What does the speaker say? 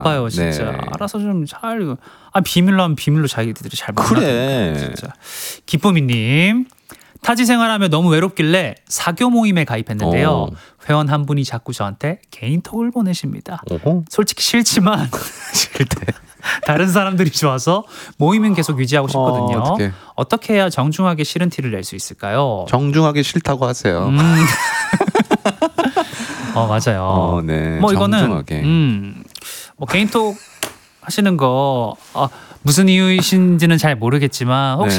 봐요 진짜. 네. 알아서 좀 잘. 비밀로 하면 비밀로 자기들이 잘 그래. 만나니까 진짜. 기쁨이님. 타지 생활하며 너무 외롭길래 사교 모임에 가입했는데요. 회원 한 분이 자꾸 저한테 개인톡을 보내십니다. 어허. 솔직히 싫지만 싫대. 다른 사람들이 좋아서 모임은 계속 유지하고 싶거든요. 어떡해. 어떻게 해야 정중하게 싫은 티를 낼 수 있을까요? 정중하게 싫다고 하세요. 맞아요. 네. 뭐 정중하게. 이거는 뭐 개인톡 하시는 거 무슨 이유이신지는 잘 모르겠지만 혹시